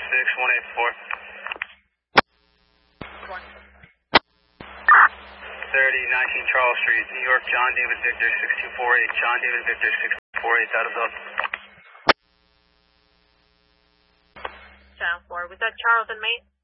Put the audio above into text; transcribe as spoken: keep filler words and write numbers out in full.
six one eight four. thirty nineteen Charles Street, New York, John David Victor six two four eight. John David Victor six two four eight, out of the... Channel four. Was that Charles and Mate?